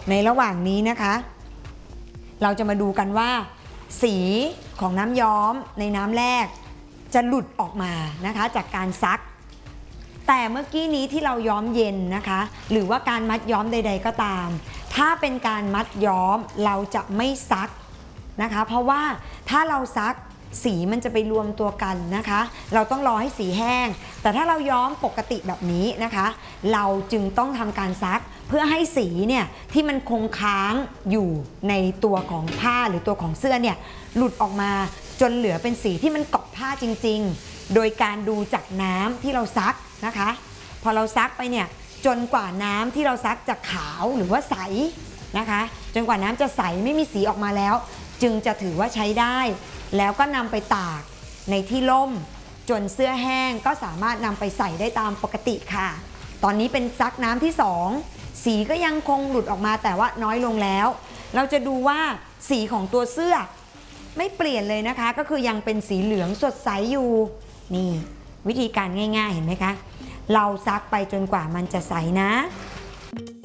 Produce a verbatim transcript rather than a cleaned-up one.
ในระหว่างนี้นะคะเราจะมาดูกันว่าสีของน้ำย้อมในน้ำแรกจะหลุดออกมานะคะจากการซักแต่เมื่อกี้นี้ที่เราย้อมเย็นนะคะหรือว่าการมัดย้อมใดๆก็ตามถ้าเป็นการมัดย้อมเราจะไม่ซักนะคะเพราะว่าถ้าเราซักสีมันจะไปรวมตัวกันนะคะเราต้องรอให้สีแห้งแต่ถ้าเราย้อมปกติแบบนี้นะคะเราจึงต้องทำการซักเพื่อให้สีเนี่ยที่มันคงค้างอยู่ในตัวของผ้าหรือตัวของเสื้อเนี่ยหลุดออกมาจนเหลือเป็นสีที่มันเกาะผ้าจริงๆโดยการดูจากน้ำที่เราซักนะคะพอเราซักไปเนี่ยจนกว่าน้ำที่เราซักจะขาวหรือว่าใสนะคะจนกว่าน้ำจะใสไม่มีสีออกมาแล้วจึงจะถือว่าใช้ได้แล้วก็นำไปตากในที่ร่มจนเสื้อแห้งก็สามารถนำไปใส่ได้ตามปกติค่ะตอนนี้เป็นซักน้ำที่สองสีก็ยังคงหลุดออกมาแต่ว่าน้อยลงแล้วเราจะดูว่าสีของตัวเสื้อไม่เปลี่ยนเลยนะคะก็คือยังเป็นสีเหลืองสดใสอยู่นี่วิธีการง่ายๆเห็นไหมคะเราซักไปจนกว่ามันจะใสนะ